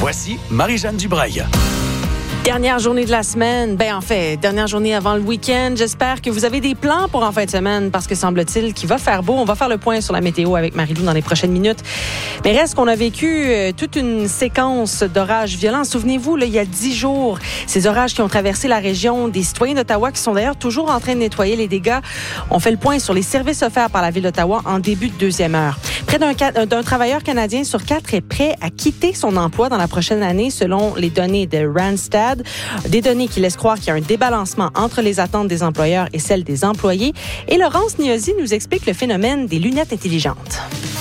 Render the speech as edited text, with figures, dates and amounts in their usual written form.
Voici Marie-Jeanne Dubreuil. Dernière journée de la semaine. Dernière journée avant le week-end. J'espère que vous avez des plans pour en fin de semaine parce que semble-t-il qu'il va faire beau. On va faire le point sur la météo avec Marie-Lou dans les prochaines minutes. Mais reste qu'on a vécu toute une séquence d'orages violents. Souvenez-vous, là, il y a 10 jours, ces orages qui ont traversé la région, des citoyens d'Ottawa qui sont d'ailleurs toujours en train de nettoyer les dégâts. On fait le point sur les services offerts par la Ville d'Ottawa en début de deuxième heure. Près d'un travailleur canadien sur 4 est prêt à quitter son emploi dans la prochaine année selon les données de Randstad. Des données qui laissent croire qu'il y a un débalancement entre les attentes des employeurs et celles des employés. Et Laurence Niosi nous explique le phénomène des lunettes intelligentes.